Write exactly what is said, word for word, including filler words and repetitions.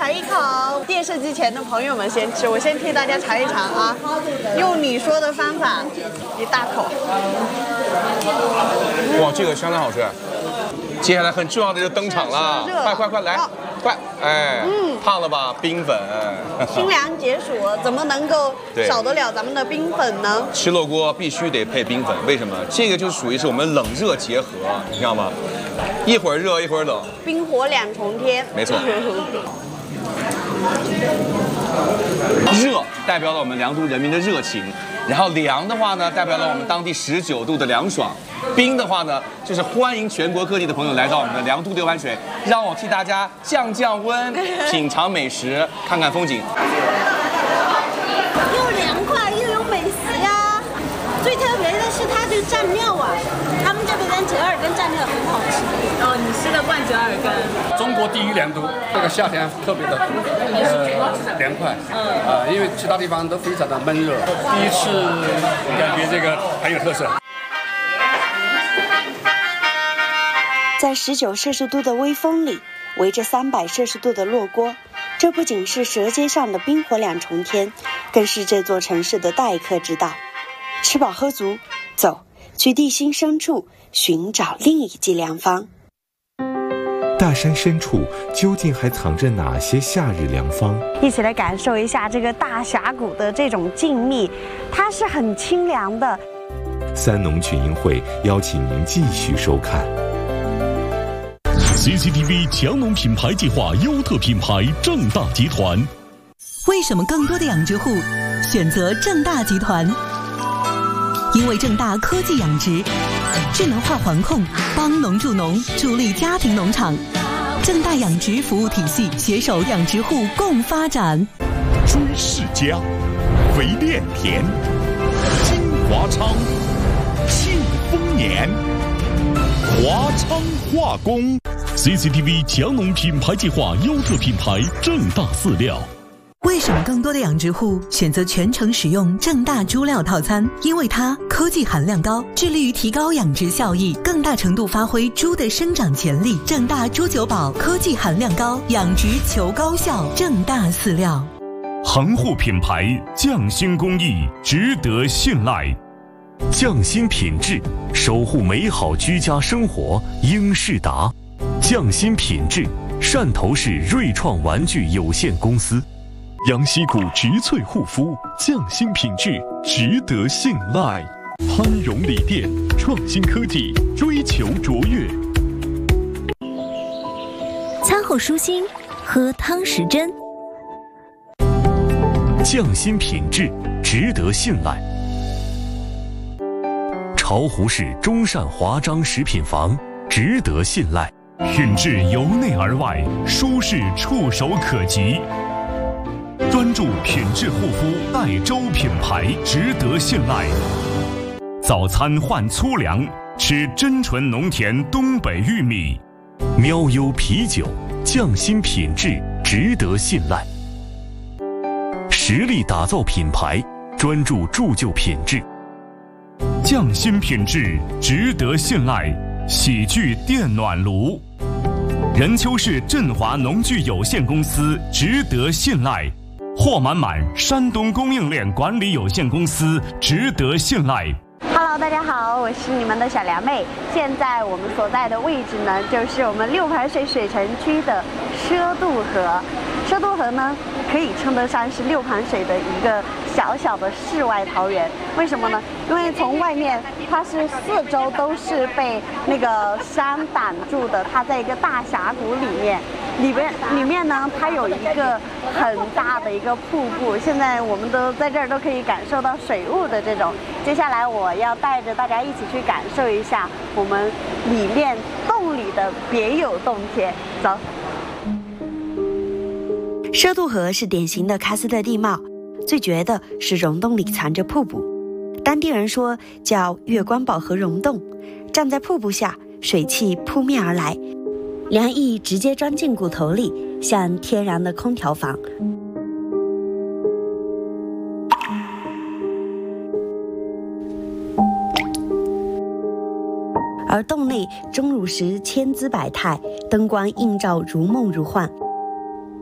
尝一口。电视机前的朋友们先吃，我先替大家尝一尝啊，用你说的方法，一大口。 哇，这个相当好吃。接下来很重要的就登场了，快快快来，哦、快！哎，嗯，烫了吧？冰粉， 清凉解暑，怎么能够少得了咱们的冰粉呢？ 吃火锅必须得配冰粉，为什么？这个就属于是我们冷热结合，你知道吗？一会儿热一会儿冷， 冰火两重天。 没错。热代表了我们良都人民的热情，然后凉的话呢，代表了我们当地十九度的凉爽。冰的话呢，就是欢迎全国各地的朋友来到我们的良都六盘水，让我替大家降降温，品尝美食，看看风景。 又凉快又有美食呀！最特别的是它这个蘸料啊，他们这边的折耳根蘸料很好吃。 哦，你吃的惯折耳根？ 中国第一良都，这个夏天特别的呃凉快，嗯啊、呃，因为其他地方都非常的闷热，第一次感觉这个很有特色。 在十九摄氏度的微风里，围着三百摄氏度的烙锅，这不仅是舌尖上的冰火两重天，更是这座城市的待客之道。吃饱喝足，走去地心深处寻找另一剂良方。 大山深处究竟还藏着哪些夏日良方？ 一起来感受一下这个大峡谷的这种静谧，它是很清凉的。 三农群英会邀请您继续收看。 C C T V 强农品牌计划优特品牌正大集团。 为什么更多的养殖户选择正大集团？因为正大科技养殖，智能化环控，帮农助农，助力家庭农场。正大养殖服务体系携手养殖户共发展。 朱世家、肥炼田、金华昌、庆丰年、华昌化工。C C T V 强农品牌计划优特品牌正大饲料。 为什么更多的养殖户选择全程使用正大猪料套餐？因为它科技含量高，致力于提高养殖效益，更大程度发挥猪的生长潜力。正大猪九宝科技含量高，养殖求高效。正大饲料。 恒护品牌匠心工艺，值得信赖。匠心品质，守护美好居家生活。英仕达。匠心品质，汕头市瑞创玩具有限公司。杨溪谷植萃护肤，匠心品质，值得信赖。潘荣锂电，创新科技，追求卓越。 餐后舒心，喝汤时珍。 匠心品质，值得信赖。巢湖市中善华章食品房，值得信赖。品质由内而外，舒适触手可及。专注品质护肤，代州品牌，值得信赖。早餐换粗粮，吃真纯农田东北玉米。喵优啤酒，匠心品质，值得信赖。实力打造品牌，专注铸就品质。匠心品质，值得信赖。喜聚电暖炉。任丘市振华农具有限公司，值得信赖。货满满山东供应链管理有限公司，值得信赖。 Hello， 大家好，我是你们的小凉妹。现在我们所在的位置呢，就是我们六盘水水城区的畲渡河。畲渡河呢，可以称得上是六盘水的一个小小的世外桃源。为什么呢？因为从外面它是四周都是被那个山挡住的，它在一个大峡谷里面，里边里面呢，它有一个很大的一个瀑布。现在我们都在这儿都可以感受到水雾的这种。接下来我要带着大家一起去感受一下我们里面洞里的别有洞天。走。 畲渡河是典型的喀斯特地貌，最绝的是溶洞里藏着瀑布，当地人说叫月光宝盒溶洞。站在瀑布下，水汽扑面而来，凉意直接钻进骨头里，像天然的空调房。而洞内钟乳石千姿百态，灯光映照如梦如幻。